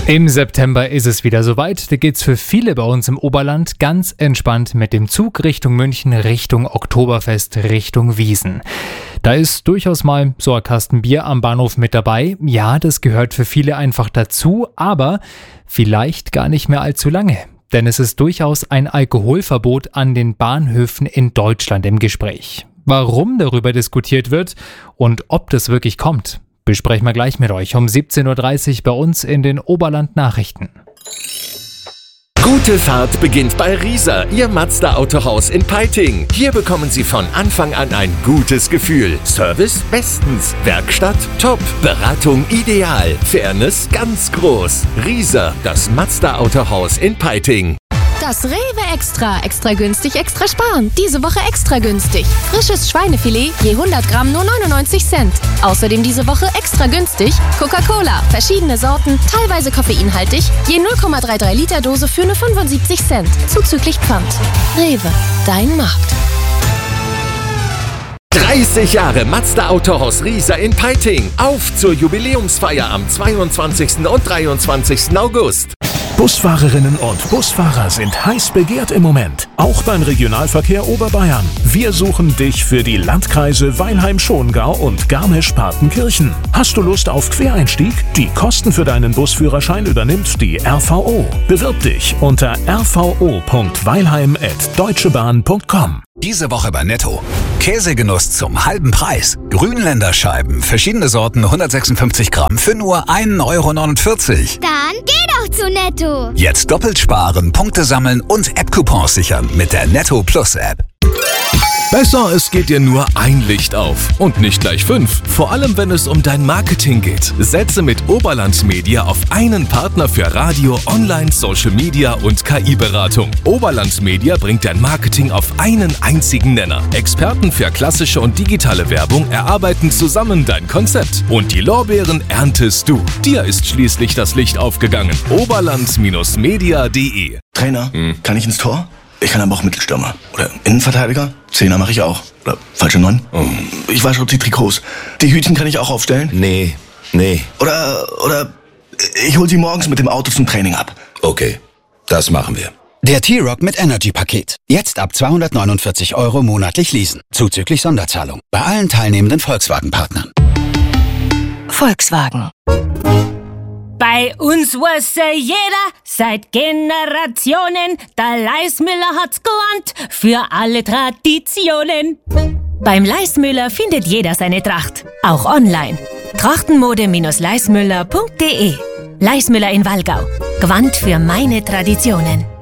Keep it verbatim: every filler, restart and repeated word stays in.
Im September ist es wieder soweit. Da geht's für viele bei uns im Oberland ganz entspannt mit dem Zug Richtung München, Richtung Oktoberfest, Richtung Wiesn. Da ist durchaus mal so ein Kasten Bier am Bahnhof mit dabei. Ja, das gehört für viele einfach dazu, aber vielleicht gar nicht mehr allzu lange. Denn es ist durchaus ein Alkoholverbot an den Bahnhöfen in Deutschland im Gespräch. Warum darüber diskutiert wird und ob das wirklich kommt, besprechen wir gleich mit euch um siebzehn Uhr dreißig bei uns in den Oberland-Nachrichten. Gute Fahrt beginnt bei Rieser, Ihr Mazda-Autohaus in Peiting. Hier bekommen Sie von Anfang an ein gutes Gefühl. Service bestens, Werkstatt top, Beratung ideal, Fairness ganz groß. Rieser, das Mazda-Autohaus in Peiting. Das Rewe Extra. Extra günstig, extra sparen. Diese Woche extra günstig. Frisches Schweinefilet, je hundert Gramm nur neunundneunzig Cent. Außerdem diese Woche extra günstig Coca-Cola. Verschiedene Sorten, teilweise koffeinhaltig. Je null Komma dreiunddreißig Liter Dose für nur fünfundsiebzig Cent. Zuzüglich Pfand. Rewe, dein Markt. dreißig Jahre Mazda Autohaus Rieser in Peiting. Auf zur Jubiläumsfeier am zweiundzwanzigsten und dreiundzwanzigsten August. Busfahrerinnen und Busfahrer sind heiß begehrt im Moment, auch beim Regionalverkehr Oberbayern. Wir suchen dich für die Landkreise Weilheim-Schongau und Garmisch-Partenkirchen. Hast du Lust auf Quereinstieg? Die Kosten für deinen Busführerschein übernimmt die R V O. Bewirb dich unter r v o punkt weilheim at deutschebahn punkt com. Diese Woche bei Netto. Käsegenuss zum halben Preis. Grünländerscheiben, verschiedene Sorten, hundertsechsundfünfzig Gramm für nur ein Euro neunundvierzig. Dann geh doch zu Netto. Jetzt doppelt sparen, Punkte sammeln und App-Coupons sichern mit der Netto Plus App. Besser, es geht dir nur ein Licht auf und nicht gleich fünf. Vor allem, wenn es um dein Marketing geht. Setze mit Oberland Media auf einen Partner für Radio, Online, Social Media und K I-Beratung. Oberland Media bringt dein Marketing auf einen einzigen Nenner. Experten für klassische und digitale Werbung erarbeiten zusammen dein Konzept. Und die Lorbeeren erntest du. Dir ist schließlich das Licht aufgegangen. Oberland Media punkt de. Trainer, hm. kann ich ins Tor? Ich kann aber auch Mittelstürmer. Oder Innenverteidiger. Zehner mache ich auch. Oder falsche Neun. Oh. Ich wasche auch die Trikots. Die Hütchen kann ich auch aufstellen. Nee, nee. Oder, oder ich hol sie morgens mit dem Auto zum Training ab. Okay, das machen wir. Der T-Rock mit Energy-Paket. Jetzt ab zweihundertneunundvierzig Euro monatlich leasen. Zuzüglich Sonderzahlung. Bei allen teilnehmenden Volkswagen-Partnern. Volkswagen. Bei uns wusste jeder seit Generationen, der Leismüller hat's gelernt für alle Traditionen. Beim Leismüller findet jeder seine Tracht, auch online. Trachtenmode Leismüller punkt de. Leismüller in Wallgau. Gewandt für meine Traditionen.